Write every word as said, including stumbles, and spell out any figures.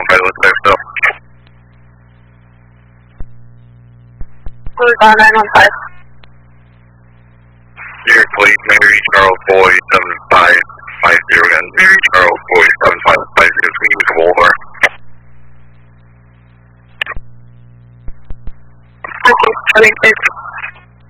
five, looks like so. Who's on nine one five? New York Police, Mary Charles Boy, seven five five zero, again. Mary Charles Boy, seven five five zero, can you use Boulevard? Okay, twenty-six.